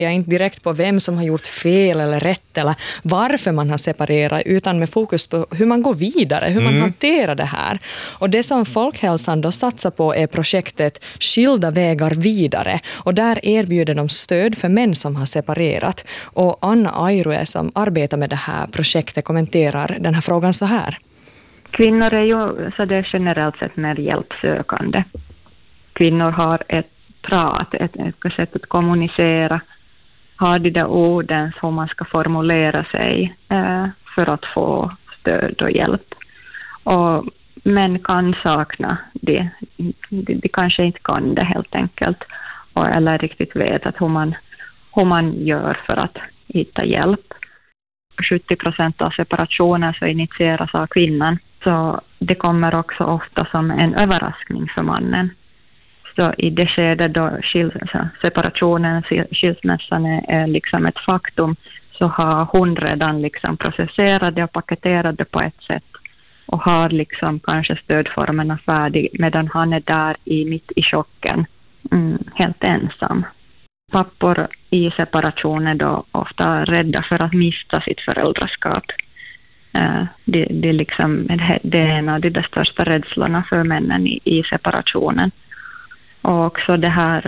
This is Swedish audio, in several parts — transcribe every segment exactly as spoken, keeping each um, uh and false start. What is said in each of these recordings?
Jag är inte direkt på vem som har gjort fel eller rätt eller varför man har separerat, utan med fokus på hur man går vidare, hur man mm. hanterar det här. Och det som Folkhälsan då satsar på är projektet Skilda vägar vidare. Och där erbjuder de stöd för män som har separerat. Och Anna Airue som arbetar med det här projektet kommenterar den här frågan så här. Kvinnor är ju så det är generellt sett mer hjälpsökande. Kvinnor har ett prat, ett, ett sätt att kommunicera, har de där orden som man ska formulera sig eh, för att få stöd och hjälp. Och män kan sakna det. De, de kanske inte kan det helt enkelt. Och, eller riktigt vet att hur man, hur man gör för att hitta hjälp. sjuttio procent av separationen så initieras av kvinnan. Så det kommer också ofta som en överraskning för mannen. Så i det skede då skils- separationen, skilsmässan är, är liksom ett faktum, så har hon redan liksom processerat det och paketerat det på ett sätt och har liksom kanske stödformerna färdig medan han är där i mitt i chocken, mm, helt ensam. Pappor i separationen då ofta rädda för att mista sitt föräldraskap. Uh, det, det är liksom det är en av de största rädslorna för männen i, i separationen. Och också det här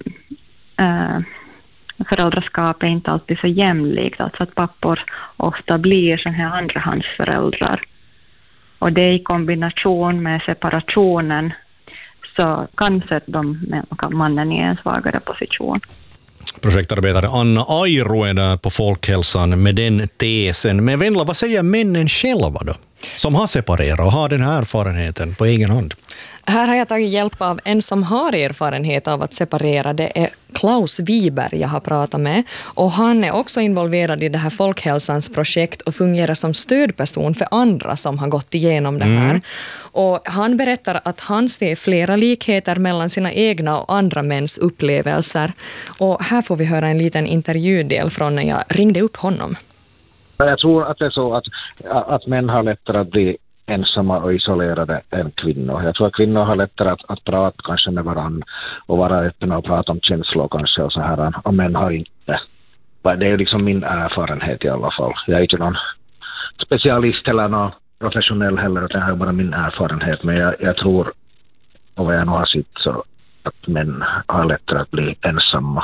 uh, föräldraskap är inte alltid så jämlikt. Alltså att pappor ofta blir sån här andrahandsföräldrar. Och det i kombination med separationen så kan sätta de, mannen i en svagare position. Projektarbetare Anna Airue där på Folkhälsan med den tesen. Men Venla, vad säger männen själva då? Som har separerat och har den här erfarenheten på egen hand. Här har jag tagit hjälp av en som har erfarenhet av att separera. Det är Klaus Wiberg jag har pratat med. Och han är också involverad i det här Folkhälsans projekt och fungerar som stödperson för andra som har gått igenom det här. Mm. Och han berättar att han ser flera likheter mellan sina egna och andra mäns upplevelser. Och här får vi höra en liten intervjudel från när jag ringde upp honom. Jag tror att det är så att, att män har lättare att bli ensamma och isolerade än kvinnor. Jag tror att kvinnor har lättare att, att prata kanske med varandra och vara öppna och prata om känslor kanske och så här. Och män har inte. Det är liksom min erfarenhet i alla fall. Jag är inte någon specialist eller någon professionell heller, utan jag har bara min erfarenhet. Men jag, jag tror, och vad jag nu har sett, så att män har lättare att bli ensamma.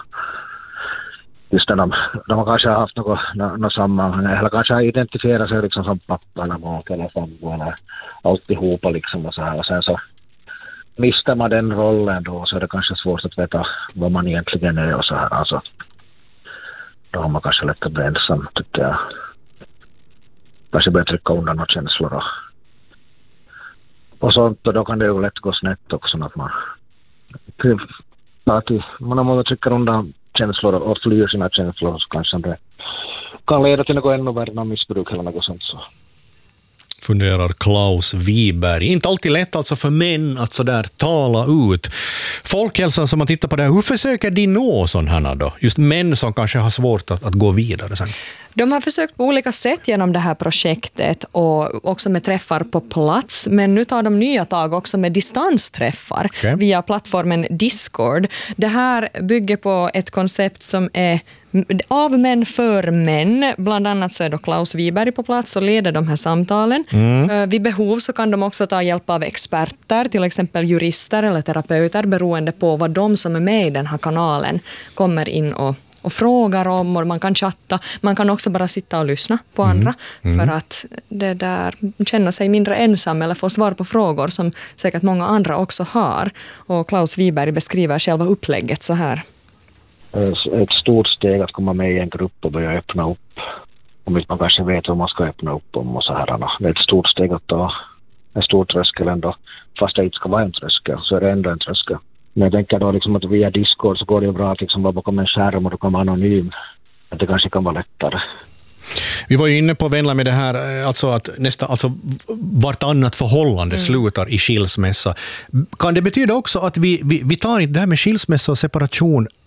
Just när de, de har kanske haft något, något sammanhang, eller kanske har identifierat sig liksom som pappa eller maka eller sambo eller alltihopa liksom och så här. Och sen så mister man den rollen då, så är det kanske svårt att veta vad man egentligen är och så här. Alltså, då har man kanske lätt att bli ensam, tycker jag. Kanske börja trycka undan några känslor och, och sånt, och då kan det ju lätt gå snett också, att man att man måste trycka undan känslor och flyr sina känslor, så kanske det kan leda till något ännu värre missbruk eller något sånt. Så. Funderar Klaus Wiberg. Inte alltid lätt alltså för män att så där tala ut. Folkhälsan, som man tittar på det, hur försöker de nå sådana då? Just män som kanske har svårt att, att gå vidare sen. De har försökt på olika sätt genom det här projektet och också med träffar på plats, men nu tar de nya tag också med distansträffar okay. via plattformen Discord. Det här bygger på ett koncept som är av män för män. Bland annat så är då Klaus Wiberg på plats och leder de här samtalen. Mm. Vid behov så kan de också ta hjälp av experter, till exempel jurister eller terapeuter, beroende på vad de som är med i den här kanalen kommer in och och frågar om, och man kan chatta. Man kan också bara sitta och lyssna på andra mm. Mm. för att det där känna sig mindre ensam eller få svar på frågor som säkert många andra också har. Och Klaus Wiberg beskriver själva upplägget så här. Ett stort steg att komma med i en grupp och börja öppna upp. Om man kanske vet vad man ska öppna upp om och så här. Det är ett stort steg att ta en stor tröskel ändå. Fast det inte ska vara en tröskel, så är det ändå en tröskel. Men jag tänker då liksom att via Discord så går det bra att liksom vara bakom en skärm och då kan man anonym. Att det kanske kan vara lättare. Vi var ju inne på Venla med det här, alltså att nästa, alltså vartannat förhållande mm. slutar i skilsmässa. Kan det betyda också att vi, vi, vi tar inte det här med skilsmässa och separation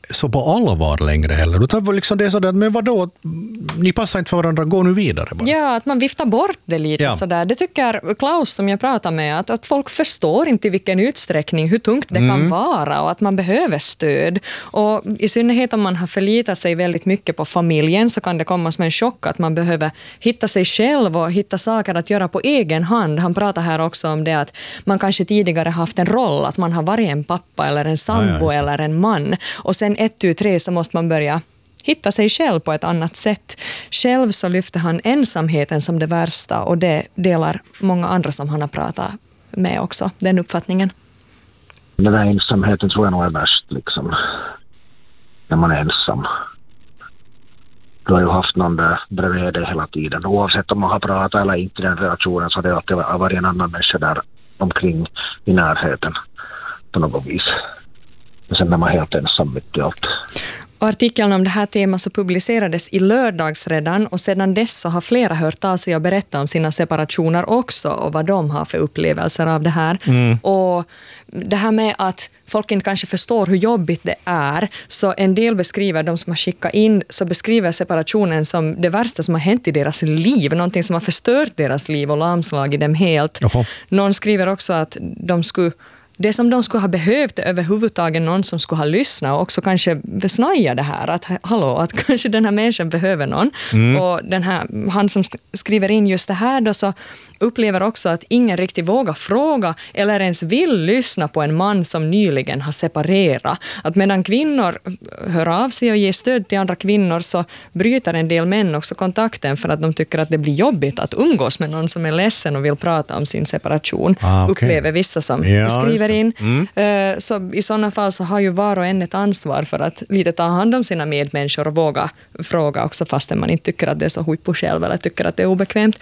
så på allvar längre heller. Utan liksom det är sådär, men vadå, ni passar inte för varandra, gå nu vidare bara. Ja, att man viftar bort det lite ja. sådär. Det tycker Klaus som jag pratar med, att, att folk förstår inte i vilken utsträckning, hur tungt det mm. kan vara och att man behöver stöd. Och i synnerhet om man har förlitat sig väldigt mycket på familjen så kan det komma som en chock att man behöver hitta sig själv och hitta saker att göra på egen hand. Han pratar här också om det att man kanske tidigare haft en roll, att man har varit en pappa eller en sambo ja, ja, eller en man. Och sen ett, tu, tre så måste man börja hitta sig själv på ett annat sätt. Själv så lyfter han ensamheten som det värsta och det delar många andra som han har pratat med också, den uppfattningen. Den här ensamheten tror jag nog är värst liksom. När man är ensam. Du har ju haft någon där bredvid dig hela tiden. Oavsett om man har pratat eller inte i den relationen så har det alltid varit en annan människa där omkring i närheten på något vis. Men sen är man helt ensam mitt i allt. Och artikeln om det här temat så publicerades i lördags redan och sedan dess så har flera hört av sig och berättat om sina separationer också och vad de har för upplevelser av det här. Mm. Och det här med att folk inte kanske förstår hur jobbigt det är, så en del beskriver, de som har skickat in, så beskriver separationen som det värsta som har hänt i deras liv, någonting som har förstört deras liv och lamslagit dem helt. Jaha. Någon skriver också att de skulle det som de skulle ha behövt överhuvudtaget någon som skulle ha lyssnat och också kanske snaja det här att hallå, att kanske den här människan behöver någon. Mm. Och den här, han som skriver in just det här då så upplever också att ingen riktigt vågar fråga eller ens vill lyssna på en man som nyligen har separerat. Att medan kvinnor hör av sig och ger stöd till andra kvinnor så bryter en del män också kontakten för att de tycker att det blir jobbigt att umgås med någon som är ledsen och vill prata om sin separation. Ah, okay. Upplever vissa som ja, skriver in. Mm. Så i sådana fall så har ju var och en ett ansvar för att lite ta hand om sina medmänniskor och våga fråga också fastän man inte tycker att det är så huippo själv eller tycker att det är obekvämt.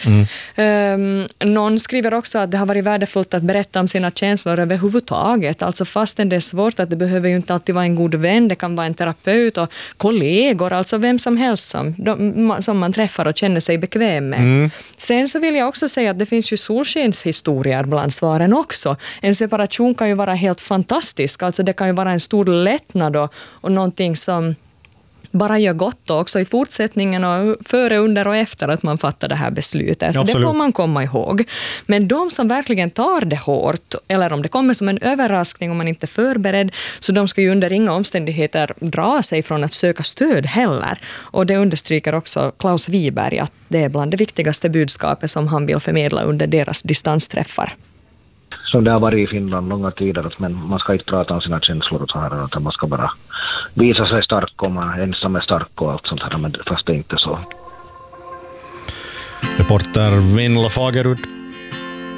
Mm. Um, någon skriver också att det har varit värdefullt att berätta om sina känslor överhuvudtaget. Alltså fastän det är svårt, att det behöver ju inte alltid vara en god vän, det kan vara en terapeut och kollegor, alltså vem som helst som, de, som man träffar och känner sig bekväm med. Mm. Sen så vill jag också säga att det finns ju solskenshistorier bland svaren också. En separation kan ju vara helt fantastisk, alltså det kan ju vara en stor lättnad och, och någonting som bara gör gott också i fortsättningen och före, under och efter att man fattar det här beslutet. Så absolut. Det får man komma ihåg. Men de som verkligen tar det hårt, eller om det kommer som en överraskning om man inte är förberedd, så de ska ju under inga omständigheter dra sig från att söka stöd heller. Och det understryker också Klaus Wiberg att det är bland det viktigaste budskapet som han vill förmedla under deras distansträffar. Som det har varit i Finland långa tider, men man ska inte prata om sina känslor och så här, utan man ska bara visa sig stark och man ensam är stark och allt sånt här, men fast det är inte så. Reporter Venla Fagerud.